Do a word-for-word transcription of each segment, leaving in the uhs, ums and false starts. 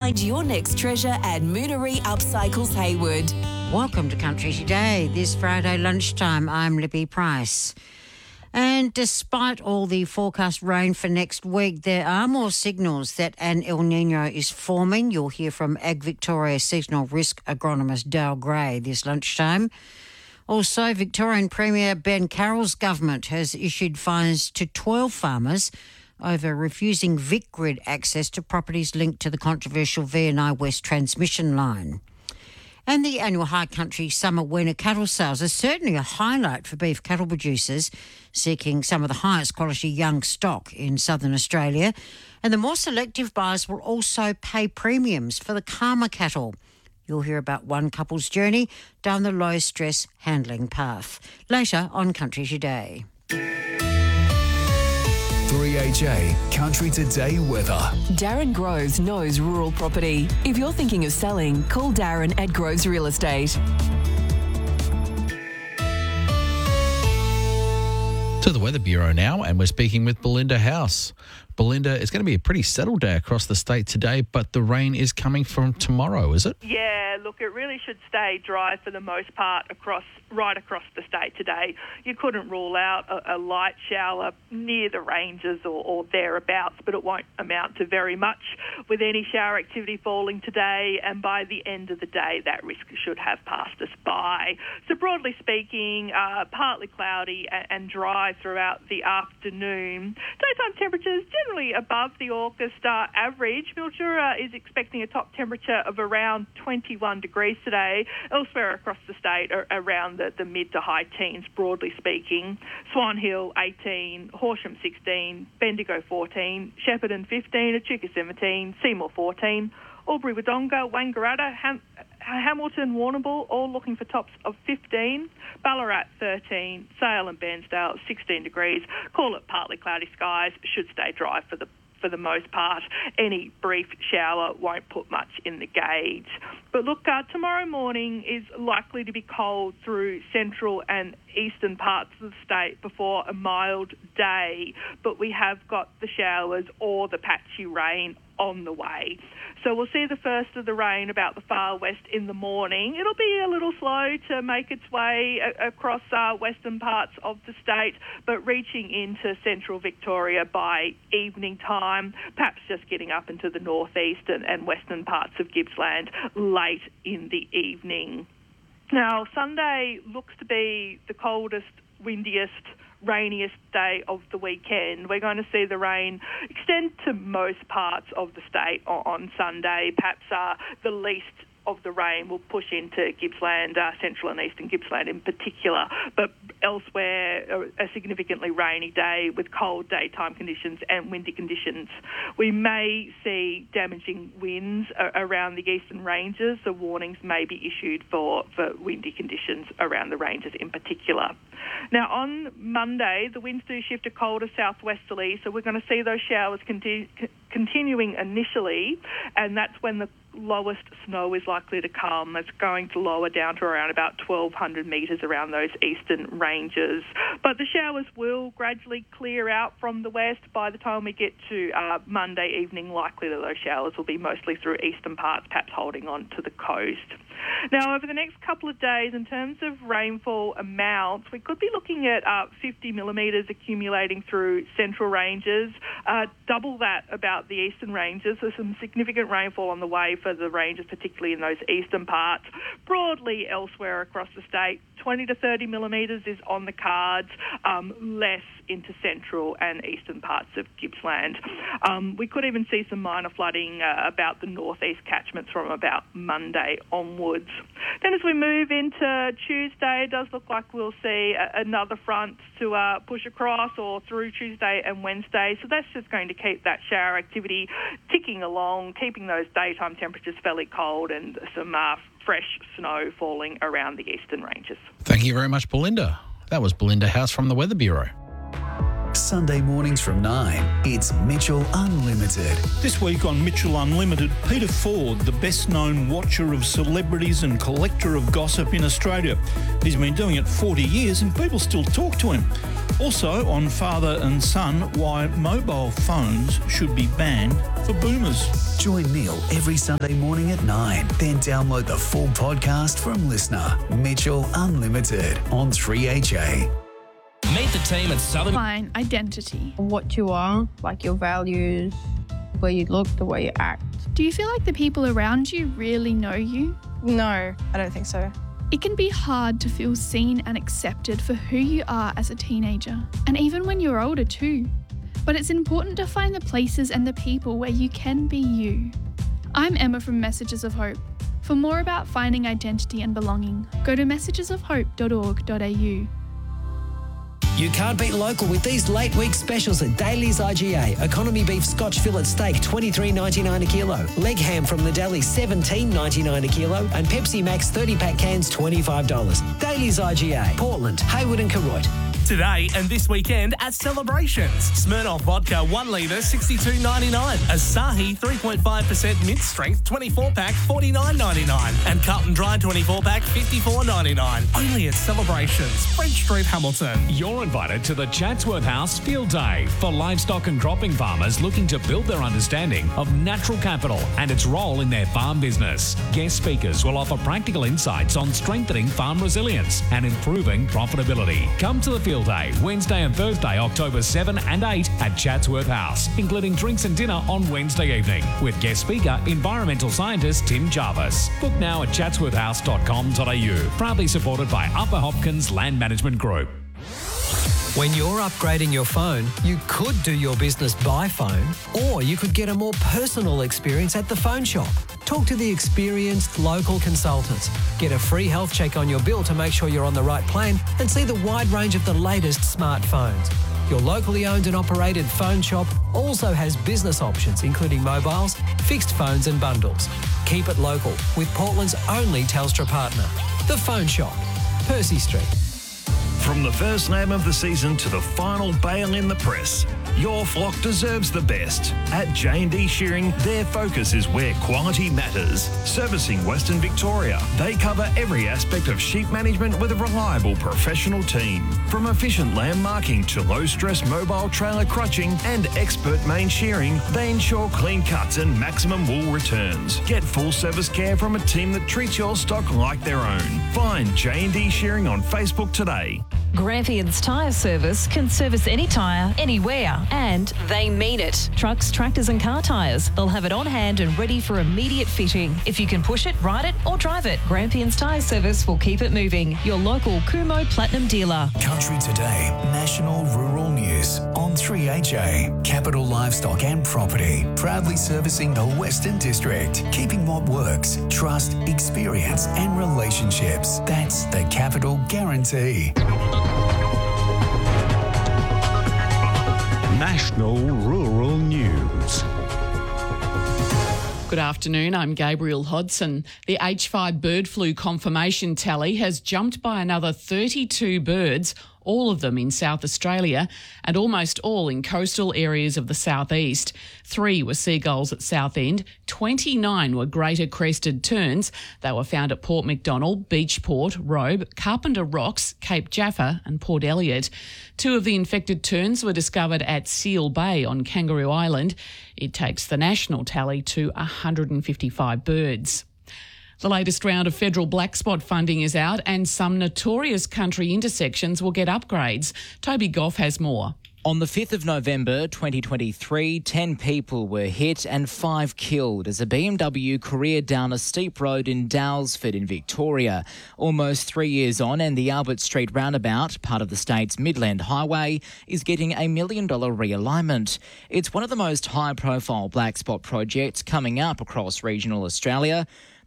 Find your next treasure at Moonery Upcycles Hayward. Welcome to Country Today. This Friday lunchtime, I'm Libby Price. And despite all the forecast rain for next week, there are more signals that an El Niño is forming. You'll hear from Ag Victoria seasonal risk agronomist Dale Gray this lunchtime. Also, Victorian Premier Ben Carroll's government has issued fines to twelve farmers over refusing VicGrid access to properties linked to the controversial V and I West transmission line. And the annual High Country Summer Weaner cattle sales are certainly a highlight for beef cattle producers seeking some of the highest quality young stock in southern Australia. And the more selective buyers will also pay premiums for the calmer cattle. You'll hear about one couple's journey down the low-stress handling path later on Country Today. three H A Country Today weather. Darren Groves knows rural property. If you're thinking of selling, call Darren at Groves Real Estate. To the Weather Bureau now, and we're speaking with Belinda House. Belinda, it's going to be a pretty settled day across the state today, but the rain is coming from tomorrow, is it? Yeah, look, it really should stay dry for the most part across right across the state today. You couldn't rule out a, a light shower near the ranges or, or thereabouts, but it won't amount to very much with any shower activity falling today, and by the end of the day, that risk should have passed us by. So broadly speaking, uh, partly cloudy and, and dry throughout the afternoon. Daytime temperatures generally above the August uh, average. Mildura is expecting a top temperature of around twenty-one degrees today. Elsewhere across the state are around the, the mid to high teens, broadly speaking. Swan Hill eighteen, Horsham sixteen, Bendigo fourteen, Shepparton fifteen, Echuca seventeen, Seymour fourteen, Albury Wodonga, Wangaratta, Ham- Hamilton, Warrnambool, all looking for tops of fifteen. Ballarat thirteen, Sale and Bairnsdale sixteen degrees. Call it partly cloudy skies, should stay dry for the for the most part. Any brief shower won't put much in the gauge. But look, uh, tomorrow morning is likely to be cold through central and eastern parts of the state before a mild day. But we have got the showers or the patchy rain on the way. So we'll see the first of the rain about the far west in the morning. It'll be a little slow to make its way a- across uh, western parts of the state, but reaching into central Victoria by evening time, perhaps just getting up into the northeast and, and western parts of Gippsland late in the evening. Now, Sunday looks to be the coldest, windiest, rainiest day of the weekend. We're going to see the rain extend to most parts of the state on Sunday. Perhaps uh, the least of the rain will push into Gippsland, uh, central and eastern Gippsland in particular, but elsewhere a significantly rainy day with cold daytime conditions and windy conditions. We may see damaging winds around the eastern ranges. The warnings may be issued for, for windy conditions around the ranges in particular. Now, on Monday, the winds do shift to colder southwesterly, so we're going to see those showers conti- continuing initially, and that's when the lowest snow is likely to come. It's going to lower down to around about twelve hundred metres around those eastern ranges. But the showers will gradually clear out from the west. By the time we get to uh, Monday evening, likely that those showers will be mostly through eastern parts, perhaps holding on to the coast. Now, over the next couple of days, in terms of rainfall amounts, we could be looking at uh, fifty millimetres accumulating through central ranges, uh, double that about the eastern ranges. So some significant rainfall on the way for the ranges, particularly in those eastern parts. Broadly elsewhere across the state, twenty to thirty millimetres is on the cards, um, less into central and eastern parts of Gippsland. Um, we could even see some minor flooding uh, about the northeast catchments from about Monday onwards. Then as we move into Tuesday, it does look like we'll see a- another front to uh, push across or through Tuesday and Wednesday. So that's just going to keep that shower activity ticking along, keeping those daytime temperatures fairly cold and some uh, fresh snow falling around the eastern ranges. Thank you very much, Belinda. That was Belinda House from the Weather Bureau. Sunday mornings from nine. It's Mitchell Unlimited. This week on Mitchell Unlimited, Peter Ford, the best-known watcher of celebrities and collector of gossip in Australia. He's been doing it forty years and people still talk to him. Also on Father and Son, why mobile phones should be banned for boomers. Join Neil every Sunday morning at nine. Then download the full podcast from Listener. Mitchell Unlimited on three H A. Meet the team at Southern... Define identity. What you are, like your values, the way you look, the way you act. Do you feel like the people around you really know you? No, I don't think so. It can be hard to feel seen and accepted for who you are as a teenager, and even when you're older too. But it's important to find the places and the people where you can be you. I'm Emma from Messages of Hope. For more about finding identity and belonging, go to messages of hope dot org dot a u. You can't beat local with these late week specials at Daly's I G A. Economy beef Scotch fillet steak, twenty-three ninety-nine a kilo. Leg ham from the deli, seventeen ninety-nine a kilo. And Pepsi Max thirty pack cans, twenty-five dollars. Daly's I G A, Portland, Hayward and Koroit. Today and this weekend at Celebrations. Smirnoff Vodka one litre, sixty-two ninety-nine. Asahi three point five percent mint strength, twenty-four pack, forty-nine ninety-nine. And Carlton Dry twenty-four pack, fifty-four ninety-nine. Only at Celebrations, French Street, Hamilton. You're invited to the Chatsworth House Field Day for livestock and cropping farmers looking to build their understanding of natural capital and its role in their farm business. Guest speakers will offer practical insights on strengthening farm resilience and improving profitability. Come to the Field Day, Wednesday and Thursday, October seventh and eighth at Chatsworth House, including drinks and dinner on Wednesday evening with guest speaker, environmental scientist Tim Jarvis. Book now at chatsworth house dot com dot a u. Proudly supported by Upper Hopkins Land Management Group. When you're upgrading your phone, you could do your business by phone, or you could get a more personal experience at the phone shop. Talk to the experienced local consultants. Get a free health check on your bill to make sure you're on the right plan, and see the wide range of the latest smartphones. Your locally owned and operated phone shop also has business options, including mobiles, fixed phones and bundles. Keep it local with Portland's only Telstra partner. The Phone Shop, Percy Street. From the first name of the season to the final bale in the press, your flock deserves the best. At J and D Shearing, their focus is where quality matters. Servicing Western Victoria, they cover every aspect of sheep management with a reliable professional team. From efficient lamb marking to low-stress mobile trailer crutching and expert main shearing, they ensure clean cuts and maximum wool returns. Get full service care from a team that treats your stock like their own. Find J and D Shearing on Facebook today. Grampians Tyre Service can service any tyre, anywhere, and they mean it. Trucks, tractors and car tyres. They'll have it on hand and ready for immediate fitting. If you can push it, ride it or drive it, Grampians Tyre Service will keep it moving. Your local Kumo Platinum dealer. Country Today, National Rural News on three H A. Capital Livestock and Property, proudly servicing the Western District. Keeping what works, trust, experience and relationships. That's the Capital Guarantee. National Rural News. Good afternoon, I'm Gabriel Hodson. The H five bird flu confirmation tally has jumped by another thirty-two birds, all of them in South Australia and almost all in coastal areas of the southeast. Three were seagulls at Southend, twenty-nine were greater crested terns. They were found at Port Macdonald, Beachport, Robe, Carpenter Rocks, Cape Jaffa and Port Elliot. Two of the infected terns were discovered at Seal Bay on Kangaroo Island. It takes the national tally to one hundred fifty-five birds. The latest round of federal black spot funding is out and some notorious country intersections will get upgrades. Toby Goff has more. On the fifth of November twenty twenty-three, ten people were hit and five killed as a B M W careered down a steep road in Daylesford in Victoria. Almost three years on and the Albert Street roundabout, part of the state's Midland Highway, is getting a million dollar realignment. It's one of the most high-profile black spot projects coming up across regional Australia.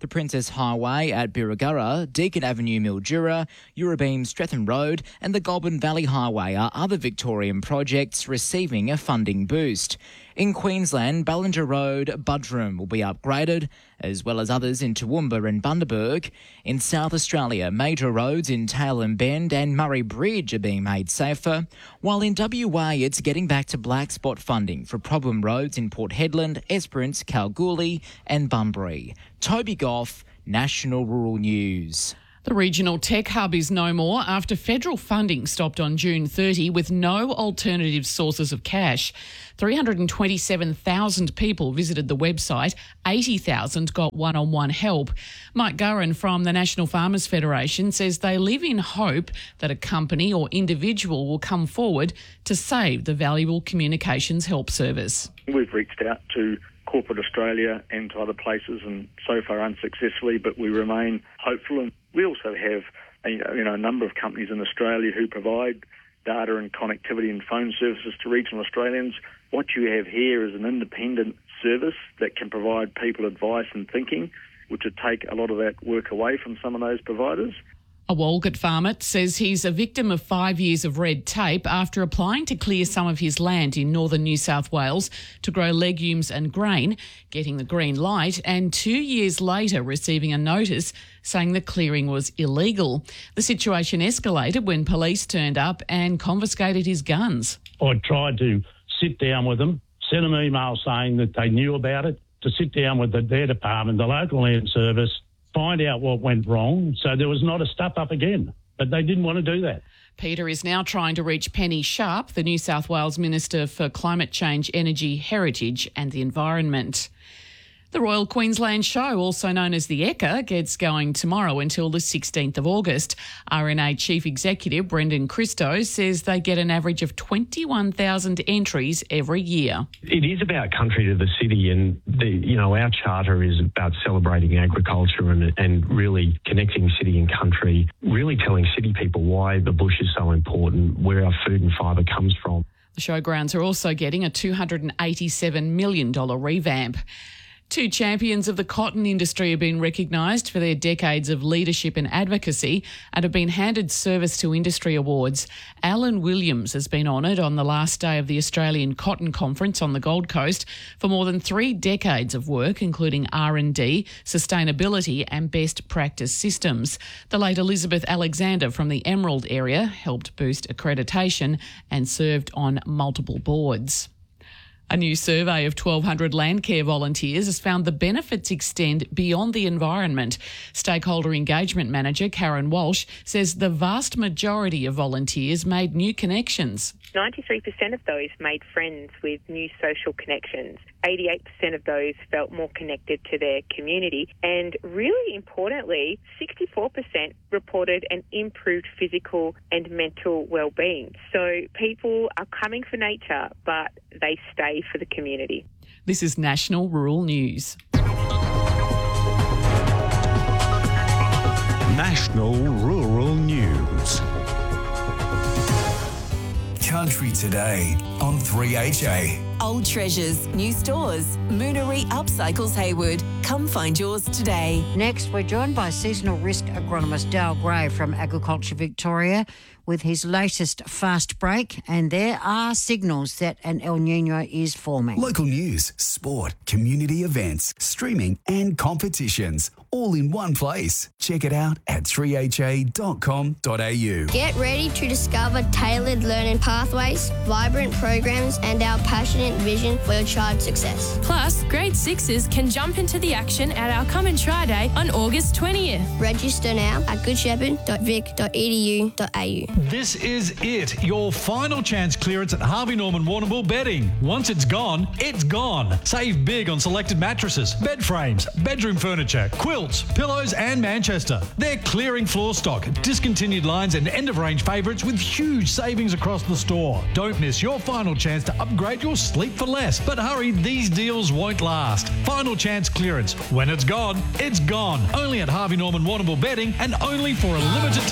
the Princess Highway at Birregurra, Deakin Avenue, Mildura, Eurobeam Streatham Road and the Goulburn Valley Highway are other Victorian projects receiving a funding boost. In Queensland, Ballinger Road, Budrum will be upgraded, as well as others in Toowoomba and Bundaberg. In South Australia, major roads in Tailem Bend and Murray Bridge are being made safer, while in W A it's getting back to black spot funding for problem roads in Port Hedland, Esperance, Kalgoorlie and Bunbury. Toby Goff, National Rural News. The regional tech hub is no more after federal funding stopped on June thirtieth with no alternative sources of cash. three hundred twenty-seven thousand people visited the website, eighty thousand got one-on-one help. Mike Gurran from the National Farmers Federation says they live in hope that a company or individual will come forward to save the valuable communications help service. We've reached out to corporate Australia and to other places, and so far unsuccessfully, but we remain hopeful. And we also have a, you know, a number of companies in Australia who provide data and connectivity and phone services to regional Australians. What you have here is an independent service that can provide people advice and thinking, which would take a lot of that work away from some of those providers. A Walgett farmer says he's a victim of five years of red tape after applying to clear some of his land in northern New South Wales to grow legumes and grain, getting the green light, and two years later receiving a notice saying the clearing was illegal. The situation escalated when police turned up and confiscated his guns. I tried to sit down with them, send them emails saying that they knew about it, to sit down with the, their department, the local land service, find out what went wrong so there was not a stuff up again. But they didn't want to do that. Peter is now trying to reach Penny Sharp, the New South Wales Minister for Climate Change, Energy, Heritage and the Environment. The Royal Queensland Show, also known as the Ekka, gets going tomorrow until the sixteenth of August. R N A Chief Executive Brendan Christo says they get an average of twenty-one thousand entries every year. It is about country to the city, and the, you know, our charter is about celebrating agriculture and, and really connecting city and country, really telling city people why the bush is so important, where our food and fibre comes from. The showgrounds are also getting a two hundred eighty-seven million dollars revamp. Two champions of the cotton industry have been recognised for their decades of leadership and advocacy and have been handed Service to Industry awards. Alan Williams has been honoured on the last day of the Australian Cotton Conference on the Gold Coast for more than three decades of work, including R and D, sustainability and best practice systems. The late Elizabeth Alexander from the Emerald area helped boost accreditation and served on multiple boards. A new survey of twelve hundred Landcare volunteers has found the benefits extend beyond the environment. Stakeholder Engagement Manager Karen Walsh says the vast majority of volunteers made new connections. ninety-three percent of those made friends with new social connections. eighty-eight percent of those felt more connected to their community. And really importantly, sixty-four percent reported an improved physical and mental well-being. So people are coming for nature, but they stay for the community. This is National Rural News. National Rural News. Country Today on three H A. Old treasures, new stores. Moonery Upcycles Hayward. Come find yours today. Next, we're joined by seasonal risk agronomist Dale Gray from Agriculture Victoria with his latest fast break, and there are signals that an El Nino is forming. Local news, sport, community events, streaming and competitions, all in one place. Check it out at three h a dot com dot a u. Get ready to discover tailored learning pathways, vibrant programs and our passionate vision for your child's success. Plus, grade sixes can jump into the action at our Come and Try Day on August twentieth. Register now at good shepherd dot vic dot e d u dot a u. This is it, your final chance clearance at Harvey Norman Warrnambool Bedding. Once it's gone, it's gone. Save big on selected mattresses, bed frames, bedroom furniture, quilts, pillows and Manchester. They're clearing floor stock, discontinued lines and end-of-range favourites with huge savings across the store. Don't miss your final chance to upgrade your sleep for less. But hurry, these deals won't last. Final chance clearance. When it's gone, it's gone. Only at Harvey Norman Warrnambool Bedding and only for a limited time.